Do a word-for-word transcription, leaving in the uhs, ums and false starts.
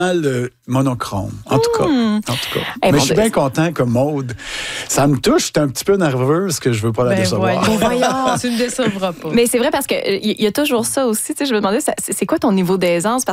le monochrome, en tout cas. Mmh. En tout cas. Hey, Mais bon, je suis bien content que Maude, ça me touche, je suis un petit peu nerveuse que je veux pas la Ben décevoir. voyons. Voyons. Tu ne décevras pas. Mais c'est vrai parce qu'il y, y a toujours ça aussi. Tu sais, je me demandais, ça- c'est c'est quoi ton niveau d'aisance?